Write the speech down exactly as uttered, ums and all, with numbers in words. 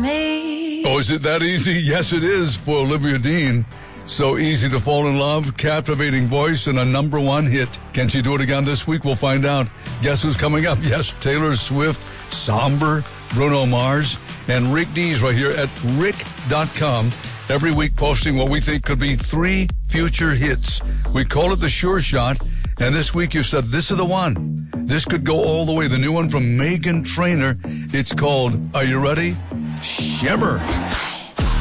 me. Oh, is it that easy? Yes, it is for Olivia Dean. So easy to fall in love, captivating voice, and a number one hit. Can she do it again this week? We'll find out. Guess who's coming up? Yes, Taylor Swift, Somber, Bruno Mars, and Rick Dees right here at rick dot com. Every week posting what we think could be three future hits. We call it the Sure Shot, and this week you said this is the one. This could go all the way. The new one from Meghan Trainor. It's called, are you ready? Shimmer.